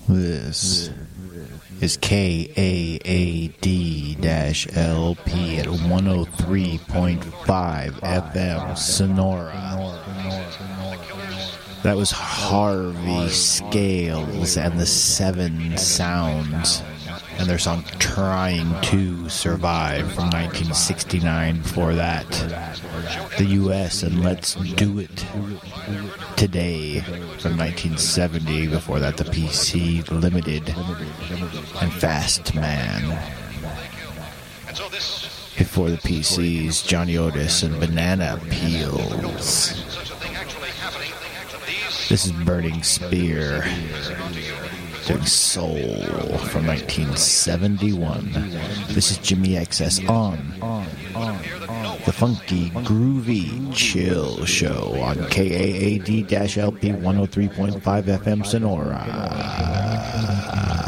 This is KAAD-LP at 103.5 FM Sonora. That was Harvey Scales and the Seven Sounds and their song Trying to Survive from 1969. Before that, the U.S. and Let's Do It Today from 1970. Before that, the PC Limited and Fast Man. Before the PCs, Johnny Otis and Banana Peels. This is Burning Spear doing Soul from 1971. This is Jimmy XS on the Funky Groovy Chill Show on KAAD-LP 103.5 FM Sonora.